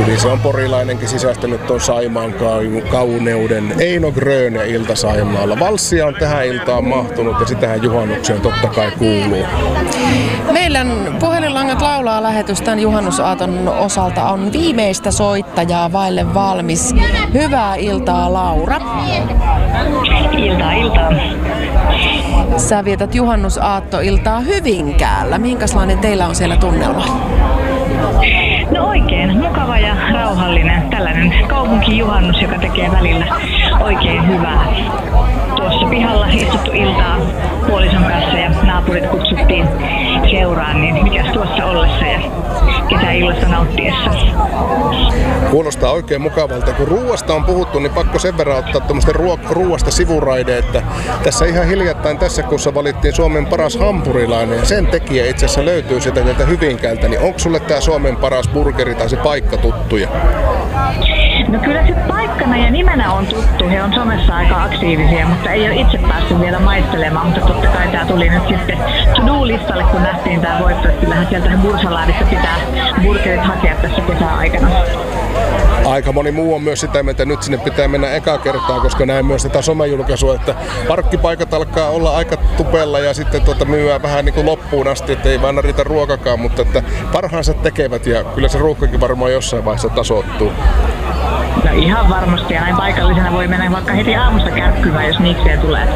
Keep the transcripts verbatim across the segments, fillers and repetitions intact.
Kyllä se on porilainenkin sisäistänyt tuon Saimaan kauneuden. Eino Grön ja Ilta Saimaalla. Valssia on tähän iltaan mahtunut ja sitähän juhannukseen totta kai kuuluu. Meidän puhelinlangat laulaa lähetys tämän juhannusaaton osalta on viimeistä soittajaa vaille valmis. Hyvää iltaa, Laura. Iltaa, iltaa. Sä vietät juhannusaattoiltaa Hyvinkäällä. Minkälainen teillä on siellä tunnelma? No oikein mukava ja rauhallinen. Tällainen kaupunkijuhannus, joka tekee välillä oikein hyvää. Tuossa pihalla istuttu iltaa puolison kanssa ja naapurit kutsuttiin seuraan, niin mikäs tuossa ollessa ja kesäillasta nauttiessa. Kuulostaa oikein mukavalta. Kun ruuasta on puhuttu, niin pakko sen verran ottaa tuommoista ruuasta sivuraide, että tässä ihan hiljattain tässä kuussa valittiin Suomen paras hampurilainen ja sen tekijä itse asiassa löytyy sieltä täältä Hyvinkäältä, niin onko sulle tää Suomen paras burgeri tai se paikka tuttuja? No kyllä se paikkana ja nimenä on tuttu. He on somessa aika aktiivisia, mutta ei ole itse päässyt vielä maistelemaan. Mutta totta kai tämä tuli nyt sitten to-do-listalle, kun nähtiin tämä voitto. Kyllähän sieltä Bursalaadissa pitää burgerit hakea tässä kesäaikana. Aika moni muu on myös sitä, että nyt sinne pitää mennä eka kertaa, koska näin myös tätä somejulkaisua, että parkkipaikat alkaa olla aika tupella ja sitten tuota myyää vähän niin kuin loppuun asti, että ei vaan riitä ruokakaan, mutta että parhaansa tekevät ja kyllä se ruuhkakin varmaan jossain vaiheessa tasoittuu. No ihan varmasti ja näin paikallisena voi mennä vaikka heti aamusta kärkkymään, jos niikseen tulee.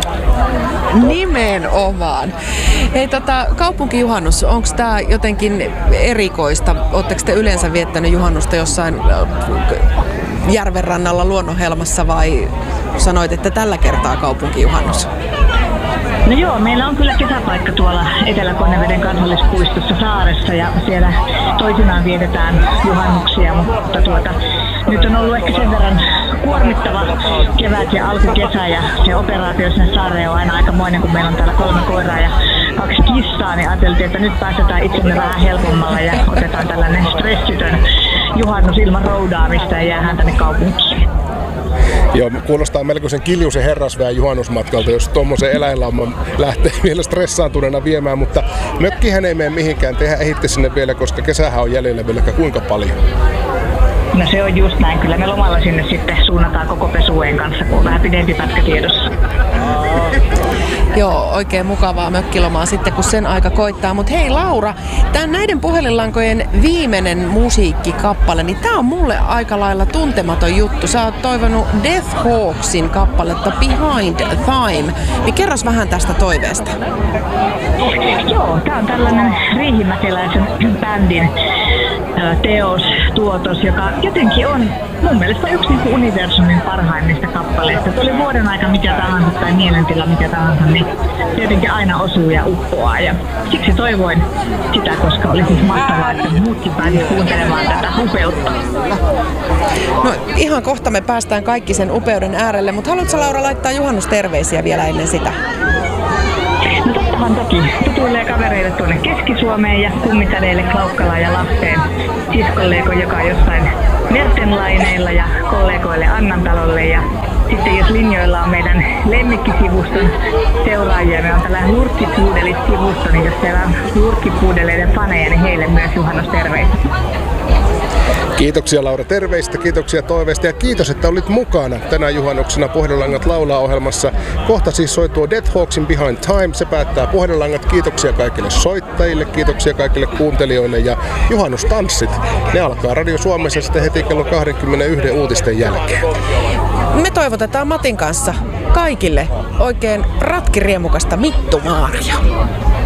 Nimenomaan. Hei tota, kaupunkijuhannus, onko tämä jotenkin erikoista? Oletteko te yleensä viettänyt juhannusta jossain järvenrannalla luonnonhelmassa vai sanoit, että tällä kertaa kaupunkijuhannus? No joo, meillä on kyllä kesäpaikka tuolla Etelä-Konneveden kansallispuistossa Saaressa ja siellä toisinaan vietetään juhannuksia, mutta tuota, nyt on ollut ehkä sen verran kuormittava kevät ja alkukesä ja se operaatio sinne saareen on aina aikamoinen, kun meillä on täällä kolme koiraa ja kaksi kissaa, niin ajateltiin, että nyt päästetään itsemme vähän helpommalla ja otetaan tällainen stressitön juhannus ilman roudaamista ja jäähän tänne kaupunkiin. Joo, kuulostaa melkoisen kiljuisen herrasväen juhannusmatkalta, jos tuommoisen eläinlamman lähtee vielä stressaantuneena viemään, mutta mökkihän ei mene mihinkään, tehdään ehitte sinne vielä, koska kesähän on jäljellä vielä kuinka paljon. No se on just näin, kyllä me lomalla sinne sitten suunnataan koko pesueen kanssa, kun on vähän pidempi pätkä tiedossa. Joo, oikein mukavaa mökkilomaa sitten, kun sen aika koittaa. Mutta hei Laura, tämän näiden puhelinlankojen viimeinen musiikkikappale, niin tää on mulle aika lailla tuntematon juttu. Sä oot toivonut Death Hawksin kappaletta Behind Time. Niin kerros vähän tästä toiveesta. Joo, tää on tällainen riihimäkeläisen bändin teos, tuotos, joka jotenkin on mun mielestä yksi niin kuin universumin parhaimmista kappaleista. Se oli vuoden aika mikä tahansa tai mielentila mikä tahansa, niin tietenkin aina osuu ja uppoaa. Ja siksi toivoin sitä, koska oli siis mahtavaa, että muutkin pääsivät kuuntelemaan tätä upeutta. No ihan kohta me päästään kaikki sen upeuden äärelle, mutta haluatko Laura laittaa juhannusterveisiä vielä ennen sitä? No tottahan toki. Tutuille kavereille tuonne Keski-Suomeen ja kummitädeille Klaukkalaan ja Lahteen. Siskolleeko, joka on jossain Mertenlaineilla ja kollegoille Annantalolle. Ja sitten jos linjoilla on meidän lemmikkisivuston seuraajia, me on tällainen Lurkkipuudelit-sivusto, niin jos siellä on lurkkipuudeleiden faneja, niin heille myös juhannusterveistä. Kiitoksia Laura terveistä, kiitoksia toiveista ja kiitos, että olit mukana tänä juhannuksena Puhelinlangat laulaa -ohjelmassa. Kohta siis soituu Death Hawksin Behind Time, se päättää Puhelinlangat. Kiitoksia kaikille soittajille, kiitoksia kaikille kuuntelijoille ja juhannustanssit. Ne alkaa Radio Suomessa sitten heti kello kaksikymmentäyksi uutisten jälkeen. Me toivotetaan Matin kanssa kaikille oikein ratkiriemukasta mittumaaria.